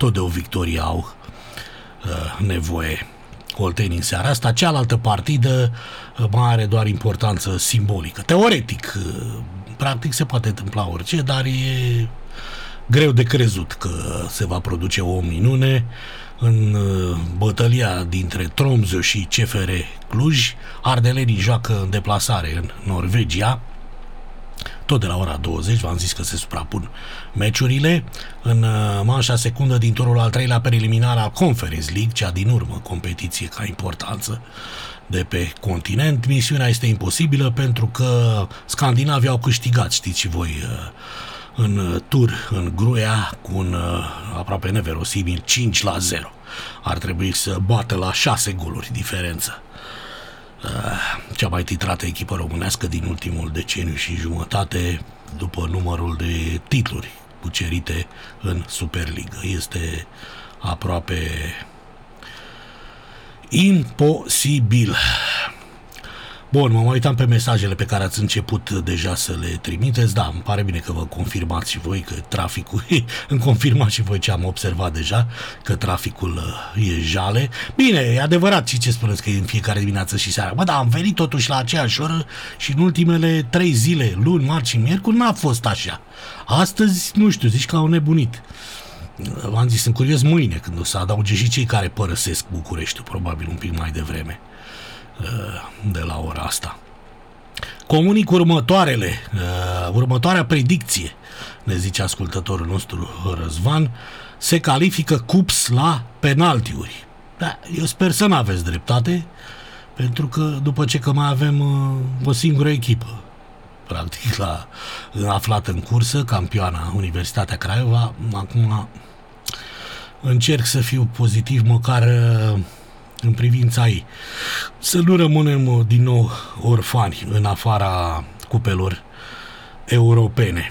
tot de o victorie au nevoie oltenii în seara asta. Cealaltă partidă mai are doar importanță simbolică. Teoretic, practic se poate întâmpla orice, dar e greu de crezut că se va produce o minune în bătălia dintre Tromsø și CFR Cluj. Ardelenii joacă în deplasare în Norvegia, tot de la ora 20, v-am zis că se suprapun meciurile. În manșa secundă din turul al treilea preliminar al Conference League, cea din urmă competiție ca importanță de pe continent, misiunea este imposibilă pentru că scandinavii au câștigat, știți și voi, în tur, în Gruia, cu un aproape neverosibil 5-0. Ar trebui să bată la 6 goluri diferență cea mai titrată echipă românească din ultimul deceniu și jumătate, după numărul de titluri cucerite în Superliga. Este aproape imposibil. Bun, mă uitam pe mesajele pe care ați început deja să le trimiteți. Da, îmi pare bine că vă confirmați și voi că traficul îmi confirmați și voi ce am observat deja, că traficul e jale. Bine, e adevărat și ce spuneți că e în fiecare dimineață și seara. Bă, dar am venit totuși la aceeași oră și în ultimele 3 zile, luni, marți și miercuri, n-a fost așa. Astăzi, nu știu, zici că au nebunit. V-am zis, sunt curios mâine când o să adauge și cei care părăsesc Bucureștiul, probabil un pic mai devreme de la ora asta. Comunic următoarea predicție, ne zice ascultătorul nostru Răzvan, se califică Cups la penaltiuri. Da, eu sper să n-aveți dreptate, pentru că după ce că mai avem o singură echipă practic aflată în cursă, campioana Universitatea Craiova, acum încerc să fiu pozitiv măcar în privința ei. Să nu rămânem din nou orfani în afara cupelor europene.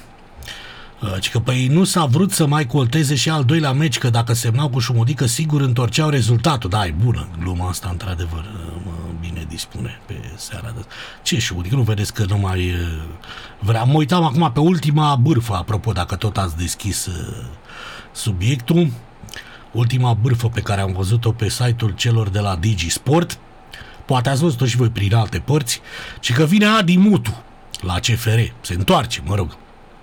Că păi nu s-a vrut să mai colteze și al doilea meci, că dacă semnau cu Șumudică sigur întorceau rezultatul. Da, e bună gluma asta, într-adevăr, mă bine dispune pe seara de... Ce Șumudică? Nu vedeți că nu mai vrea? Mă uitam acum pe ultima bârfă, apropo, dacă tot ați deschis subiectul. Ultima bârfă pe care am văzut-o pe site-ul celor de la DigiSport, poate ați văzut-o și voi prin alte părți, ci că vine Adi Mutu la CFR, se întoarce, mă rog.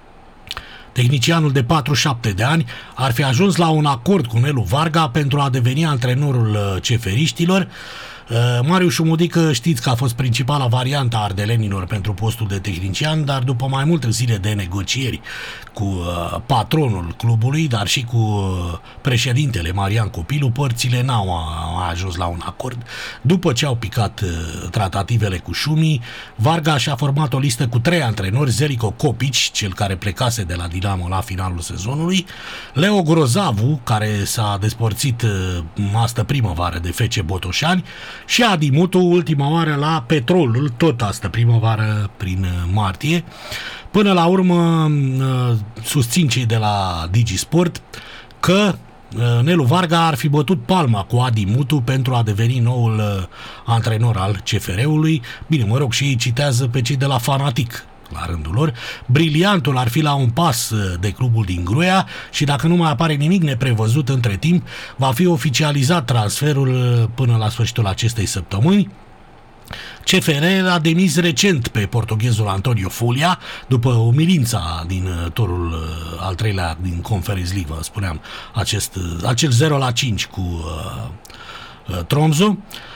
Tehnicianul de 47 de ani ar fi ajuns la un acord cu Nelu Varga pentru a deveni antrenorul CFR-iștilor. Marius Șumudică, știți că a fost principala variantă a ardelenilor pentru postul de tehnician, dar după mai multe zile de negocieri cu patronul clubului, dar și cu președintele Marian Copilu, părțile n-au ajuns la un acord. După ce au picat tratativele cu Șumii, Varga și-a format o listă cu 3 antrenori: Zeljko Kopić, cel care plecase de la Dinamo la finalul sezonului, Leo Grozavu, care s-a despărțit astă primăvară de FC Botoșani, și Adi Mutu, ultima oară la Petrolul, tot astă primăvară prin martie. Până la urmă susțin cei de la DigiSport că Nelu Varga ar fi bătut palma cu Adi Mutu pentru a deveni noul antrenor al CFR-ului. Bine, mă rog, și ei citează pe cei de la Fanatic la rândul lor. Briliantul ar fi la un pas de clubul din Gruia și dacă nu mai apare nimic neprevăzut între timp, va fi oficializat transferul până la sfârșitul acestei săptămâni. CFR a demis recent pe portughezul Antonio Fulia după umilința din turul al treilea din Conference League, vă spuneam, acel 0-5 cu Tromsø.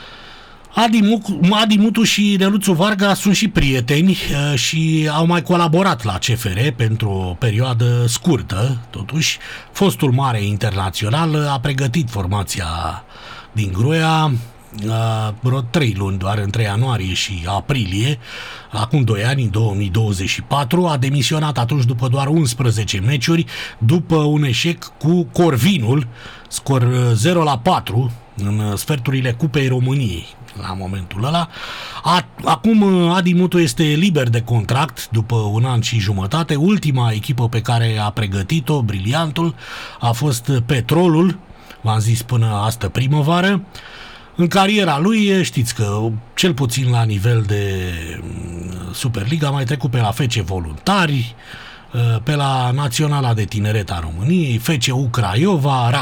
Adi Mutu și Neluțu Varga sunt și prieteni și au mai colaborat la CFR pentru o perioadă scurtă. Totuși, fostul mare internațional a pregătit formația din Gruia vreo 3 luni, doar între ianuarie și aprilie, acum 2 ani, în 2024, a demisionat atunci după doar 11 meciuri, după un eșec cu Corvinul, scor 0-4 în sferturile Cupei României la momentul ăla. Acum Adi Mutu este liber de contract după 1 an și jumătate. Ultima echipă pe care a pregătit-o, Briliantul, a fost Petrolul, v-am zis, până astă primăvară. În cariera lui, știți că cel puțin la nivel de Superliga a mai trecut pe la FC Voluntari, pe la Naționala de Tineret a României, FCU Craiova,